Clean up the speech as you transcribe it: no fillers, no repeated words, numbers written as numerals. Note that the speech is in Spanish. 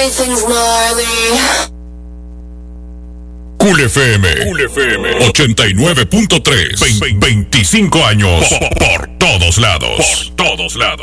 everything's gnarly. Cool FM 89.3. 25 años por todos lados. Por todos lados.